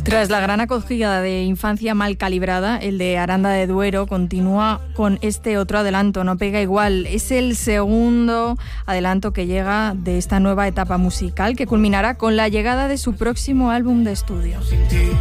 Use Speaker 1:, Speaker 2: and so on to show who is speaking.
Speaker 1: Tras la gran acogida de Infancia mal calibrada, el de Aranda de Duero continúa con este otro adelanto, No pega igual. Es el segundo adelanto que llega de esta nueva etapa musical que culminará con la llegada de su próximo álbum de estudio.